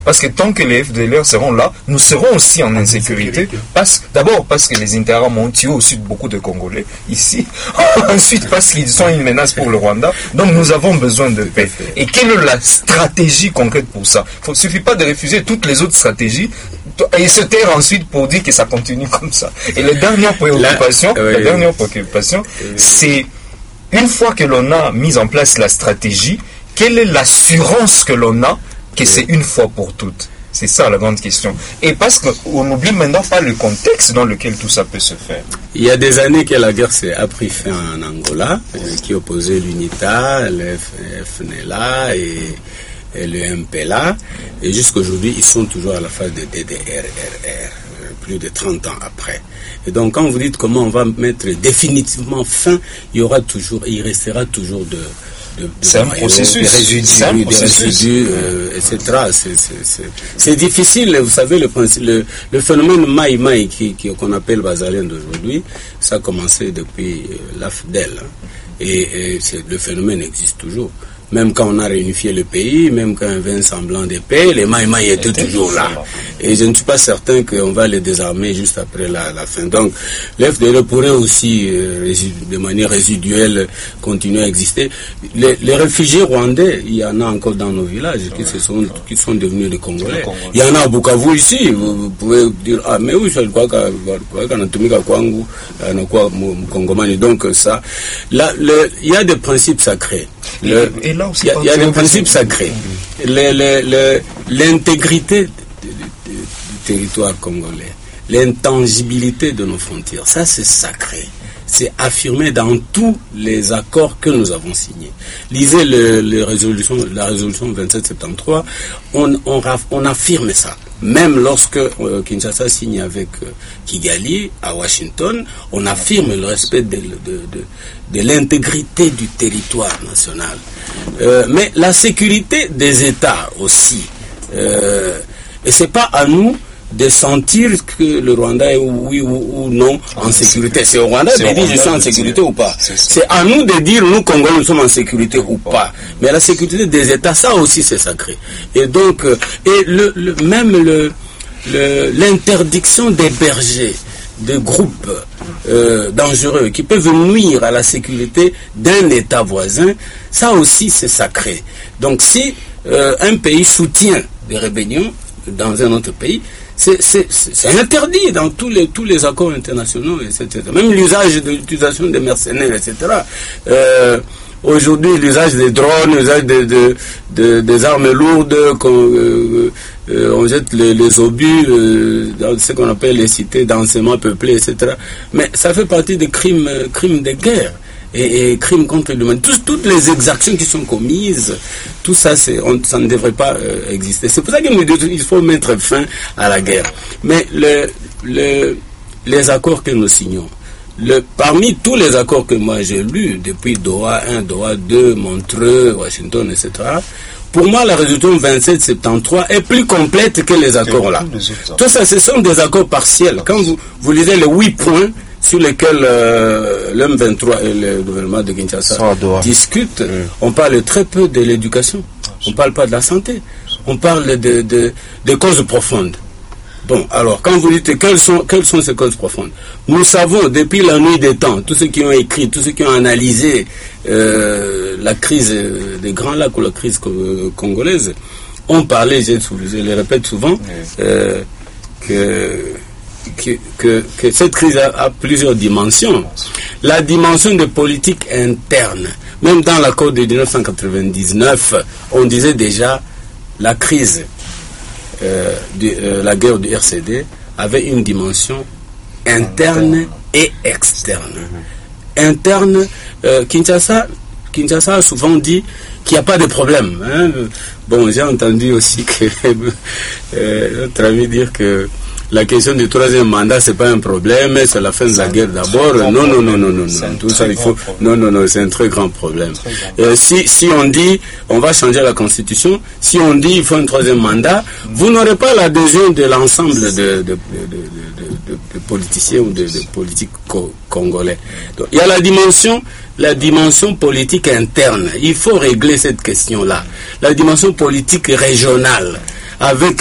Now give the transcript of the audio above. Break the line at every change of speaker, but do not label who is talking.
Parce que tant que les FDLR seront là, nous serons aussi en insécurité. D'abord parce que les Interahamwe ont tué aussi beaucoup de Congolais ici. Ensuite parce qu'ils sont une menace pour le Rwanda. Donc nous avons besoin de paix. Et quelle est la stratégie concrète pour ça? Il ne suffit pas de refuser toutes les autres stratégies et se taire ensuite pour dire que ça continue comme ça. Et la dernière préoccupation, c'est une fois que l'on a mis en place la stratégie, quelle est l'assurance que l'on a que c'est une fois pour toutes? C'est ça la grande question. Et parce qu'on n'oublie maintenant pas le contexte dans lequel tout ça peut se faire.
Il y a des années que la guerre a pris fin en Angola, qui opposait l'UNITA, le FNLA et le MPLA. Et jusqu'aujourd'hui, ils sont toujours à la phase de DDRRR, plus de 30 ans après. Et donc, quand vous dites comment on va mettre définitivement fin, il restera toujours
c'est un processus.
Des résidus, etc. C'est difficile, vous savez, le phénomène Maï qu'on appelle Bazalien d'aujourd'hui, ça a commencé depuis l'AFDEL. Et le phénomène existe toujours. Même quand on a réunifié le pays, même quand on avait un semblant de paix, les Maï étaient toujours là. Et je ne suis pas certain qu'on va les désarmer juste après la fin. Donc, l'FDL pourrait aussi, de manière résiduelle, continuer à exister. Les réfugiés rwandais, il y en a encore dans nos villages qui sont devenus des Congolais. Il y en a à Bukavu ici. Vous pouvez dire, ah, mais oui, je crois qu'on a Tumika Kwangu, Congomani. Donc, ça, là, il y a des principes sacrés. Il y a des principes sacrés. L'intégrité du territoire congolais, l'intangibilité de nos frontières, ça c'est sacré. C'est affirmé dans tous les accords que nous avons signés. Lisez la résolution 2773, on affirme ça. Même lorsque Kinshasa signe avec Kigali à Washington, on affirme le respect de l'intégrité du territoire national. Mais la sécurité des États aussi. Et c'est pas à nous de sentir que le Rwanda est oui ou non en sécurité. C'est au Rwanda de dire je suis en sécurité ou pas. C'est à nous de dire nous Congolais nous sommes en sécurité ou pas. Mais la sécurité des États, ça aussi c'est sacré. Et donc l'interdiction d'héberger des groupes dangereux qui peuvent nuire à la sécurité d'un État voisin, ça aussi c'est sacré. Donc si un pays soutient des rébellions dans un autre pays, c'est interdit dans tous les accords internationaux, etc. Même l'utilisation des mercenaires, etc. Aujourd'hui, l'usage des drones, l'usage des armes lourdes, on jette les obus dans ce qu'on appelle les cités densément peuplées, etc. Mais ça fait partie des crimes de guerre et crimes contre l'humanité. Toutes les exactions qui sont commises, tout ça, ça ne devrait pas exister. C'est pour ça qu'il faut mettre fin à la guerre. Mais les accords que nous signons, parmi tous les accords que moi j'ai lus, depuis Doha 1, Doha 2, Montreux, Washington, etc., pour moi, la résolution 2773 est plus complète que les accords là. Tout ça, ce sont des accords partiels. Quand vous lisez les 8 points sur lesquels l'M23 et le gouvernement de Kinshasa discutent, on parle très peu de l'éducation. On ne parle pas de la santé. On parle de causes profondes. Bon, alors, quand vous dites quelles sont ces causes profondes, nous savons depuis la nuit des temps, tous ceux qui ont écrit, tous ceux qui ont analysé la crise des Grands Lacs ou la crise congolaise, ont parlé, je le répète souvent, que cette crise a plusieurs dimensions. La dimension de politique interne, même dans l'accord de 1999, on disait déjà la crise la guerre du RCD avait une dimension interne et externe. Interne, Kinshasa a souvent dit qu'il n'y a pas de problème. Hein. Bon, j'ai entendu aussi que notre ami dire que la question du troisième mandat, c'est pas un problème, c'est la fin de la guerre d'abord. Non. Tout ça, il faut. Non, c'est un très grand problème. Si on dit, on va changer la constitution, si on dit, il faut un troisième mandat, vous n'aurez pas l'adhésion de l'ensemble de politiciens ou de politiques congolais. Donc, il y a la dimension politique interne. Il faut régler cette question-là. La dimension politique régionale. avec